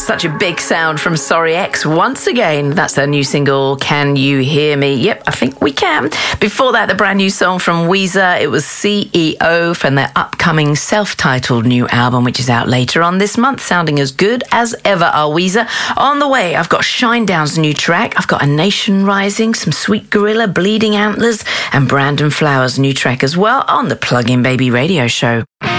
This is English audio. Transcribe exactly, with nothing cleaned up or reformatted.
Such a big sound from Sorry X once again. That's their new single, Can You Hear Me? Yep, I think we can. Before that, the brand new song from Weezer. It was C E O from their upcoming self-titled new album, which is out later on this month, sounding as good as ever are Weezer. On the way, I've got Shinedown's new track. I've got A Nation Rising, some Sweet Gorilla, Bleeding Antlers, and Brandon Flowers' new track as well on the Plug In Baby radio show.